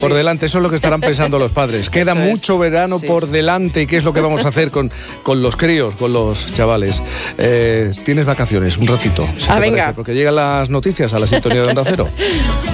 Por delante, eso es lo que estarán pensando los padres. Queda mucho verano por delante y qué es lo que vamos a hacer con los críos, con los chavales. Tienes vacaciones, un ratito. Venga. Porque llegan las noticias a la sintonía de Onda Cero.